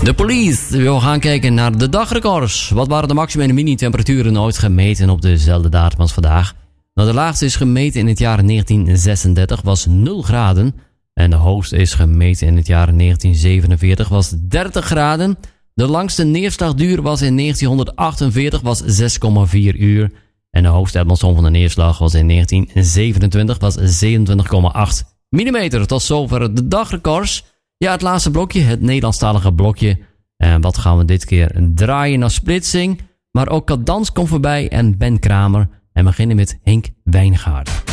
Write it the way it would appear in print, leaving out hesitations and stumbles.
De Police. We gaan kijken naar de dagrecords. Wat waren de maximum en mini-temperaturen ooit gemeten op dezelfde datum als vandaag? Nou, de laagste is gemeten in het jaar 1936, was 0 graden. En de hoogste is gemeten in het jaar 1947, was 30 graden. De langste neerslagduur was in 1948, was 6,4 uur. En de hoogste atmosfeer van de neerslag was in 1927, was 27,8 millimeter. Tot zover de dagrecords. Ja, het laatste blokje, het Nederlandstalige blokje. En wat gaan we dit keer draaien naar splitsing. Maar ook Cadans komt voorbij en Ben Kramer. En we beginnen met Henk Wijngaard.